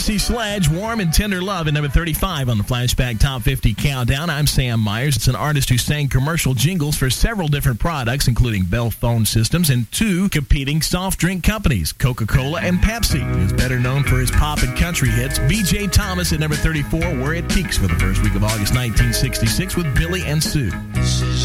Marcy Sledge, Warm and Tender Love at number 35 on the Flashback Top 50 Countdown. I'm Sam Myers. It's an artist who sang commercial jingles for several different products, including Bell Phone Systems and 2 competing soft drink companies, Coca-Cola and Pepsi. He's better known for his pop and country hits. B.J. Thomas at number 34, where it peaks for the first week of August 1966 with Billy and Sue.